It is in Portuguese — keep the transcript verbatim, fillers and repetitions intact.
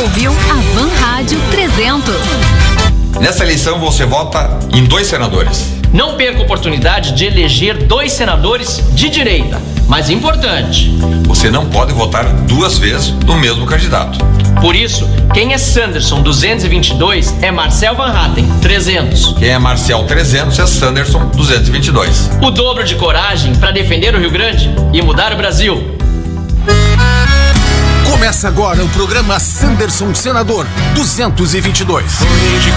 ouviu a Van Rádio trezentos. Nessa eleição você vota em dois senadores. Não perca a oportunidade de eleger dois senadores de direita. Mas importante, você não pode votar duas vezes no mesmo candidato. Por isso, quem é Sanderson duzentos e vinte e dois é Marcel Van Hatten trezentos. Quem é Marcel trezentos é Sanderson duzentos e vinte e dois. O dobro de coragem para defender o Rio Grande e mudar o Brasil. Começa agora o programa Sanderson Senador duzentos e vinte e dois.